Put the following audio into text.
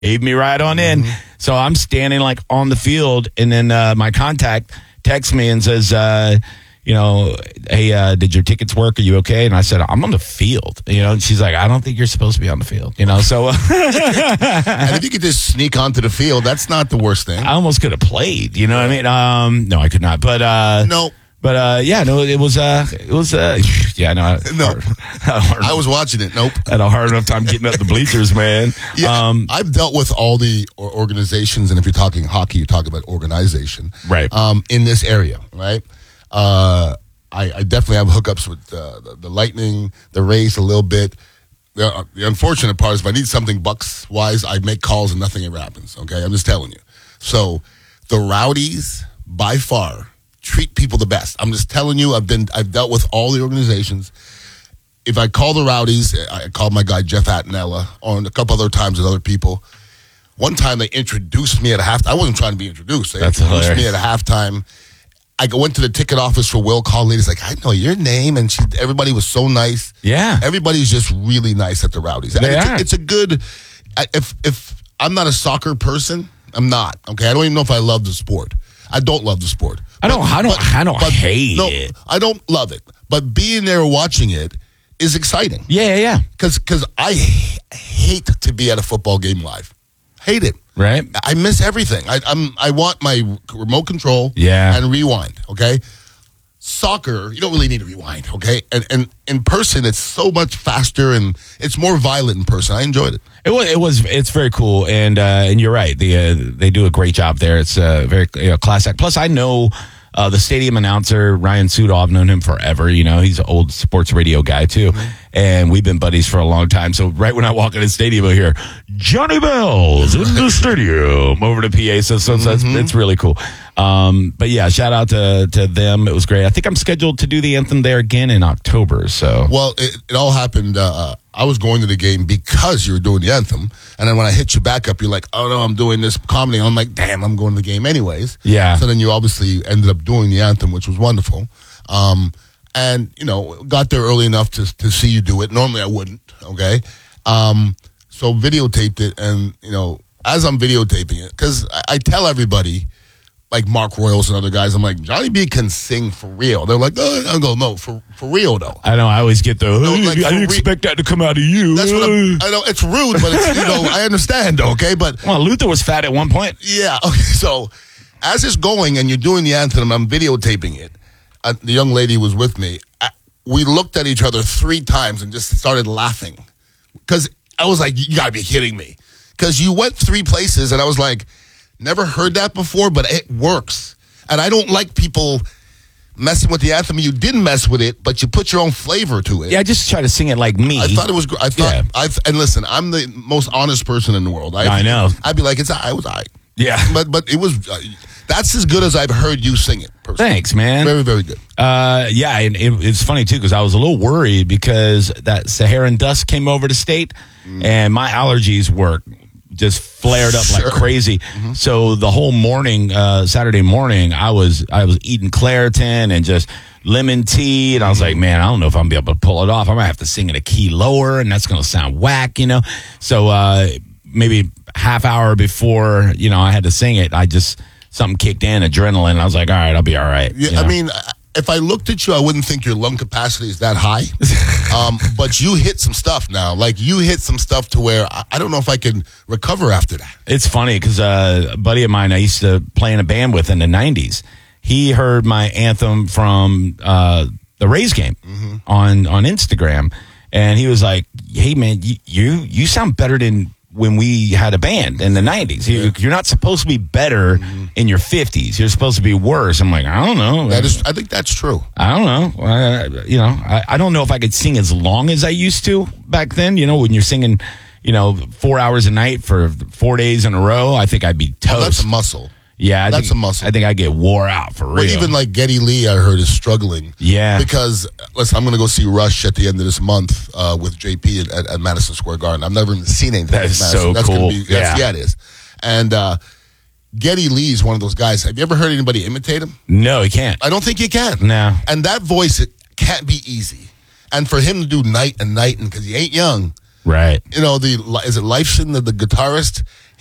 Waved me right on in. So I'm standing like on the field, and then my contact texts me and says, hey, did your tickets work? Are you okay? And I said, I'm on the field. And she's like, I don't think you're supposed to be on the field. So and if you could just sneak onto the field, that's not the worst thing. I almost could have played. You know what I mean? No, I could not. But no. But it was yeah, no. I was watching it. Nope. I had a hard enough time getting up the bleachers, man. Yeah, I've dealt with all the organizations, and if you're talking hockey, you're talking about organization, right? In this area, right? I definitely have hookups with the Lightning, the Rays a little bit. The unfortunate part is if I need something Bucks wise, I make calls and nothing ever happens. Okay, I'm just telling you. So the Rowdies, by far, treat people the best. I'm just telling you, I've dealt with all the organizations. If I call the Rowdies, I called my guy Jeff Attinella on a couple other times with other people. One time they introduced me at a halftime. I wasn't trying to be introduced. They introduced me at a halftime. I went to the ticket office for Will Call. Lady's like, I know your name, and everybody was so nice. Yeah, everybody's just really nice at the Rowdies. It's a good. If I'm not a soccer person, I'm not. Okay, I don't even know if I love the sport. I don't love the sport. I don't hate it. I don't love it. But being there watching it is exciting. Yeah. Because I hate to be at a football game live. Hate it. Right. I miss everything. I want my remote control and rewind, okay? Soccer, you don't really need to rewind, okay? And in person, it's so much faster and it's more violent in person. I enjoyed it. It's very cool, and you're right. They do a great job there. It's very class act. Plus, I know the stadium announcer Ryan Sudoff. I've known him forever. He's an old sports radio guy too, and we've been buddies for a long time. So right when I walk in the stadium, I hear Johnny Bells in the stadium over the PA. So it's really cool. But yeah, shout out to them. It was great. I think I'm scheduled to do the anthem there again in October. So it all happened. I was going to the game because you were doing the anthem, and then when I hit you back up, you're like, "Oh no, I'm doing this comedy." I'm like, "Damn, I'm going to the game anyways." Yeah. So then you obviously ended up doing the anthem, which was wonderful, and got there early enough to see you do it. Normally I wouldn't. Okay. So videotaped it, and as I'm videotaping it, because I tell everybody. Like Mark Royals and other guys, I'm like, Johnny B can sing for real. They're like, I go, no, for real though. I know. I always get I didn't expect that to come out of you. That's what I know. It's rude, but it's, I understand. Okay, but Luther was fat at one point. Yeah. Okay. So as it's going and you're doing the anthem, I'm videotaping it. The young lady was with me. We looked at each other 3 times and just started laughing because I was like, you gotta be kidding me. Because you went 3 places and I was like. Never heard that before, but it works. And I don't like people messing with the anthem. You didn't mess with it, but you put your own flavor to it. Yeah, I just try to sing it like me. I thought it was great. And listen, I'm the most honest person in the world. I know. I'd be like, I was. Yeah. But it was, that's as good as I've heard you sing it. Personally. Thanks, man. Very, very good. Yeah, and it's funny, too, because I was a little worried because that Saharan dust came over the state, and my allergies were just flared up like crazy. So the whole morning, Saturday morning, I was eating Claritin and just lemon tea, and I was like, man, I don't know if I'm gonna be able to pull it off. I'm gonna have to sing it a key lower, and that's gonna sound whack, So maybe half hour before I had to sing it, something kicked in, adrenaline. I was like, all right, I'll be all right. Yeah, I mean. If I looked at you, I wouldn't think your lung capacity is that high. But you hit some stuff now. Like, you hit some stuff to where I don't know if I can recover after that. It's funny because a buddy of mine I used to play in a band with in the 90s, he heard my anthem from the Rays game on Instagram. And he was like, hey, man, you sound better than when we had a band in the 90s. You're not supposed to be better in your 50s. You're supposed to be worse. I'm like, I don't know. I think that's true. I don't know. I don't know if I could sing as long as I used to back then. When you're singing, 4 hours a night for 4 days in a row, I think I'd be toast. Oh, that's a muscle. Yeah, that's a muscle. I think I get wore out for real. But even like Geddy Lee, I heard, is struggling. Yeah. Because, listen, I'm going to go see Rush at the end of this month with JP at Madison Square Garden. I've never even seen anything like Madison. That's so cool. Yeah, it is. And Geddy Lee is one of those guys. Have you ever heard anybody imitate him? No, he can't. I don't think you can. No. And that voice, it can't be easy. And for him to do night and because he ain't young. Right. Is it Leifson, the guitarist?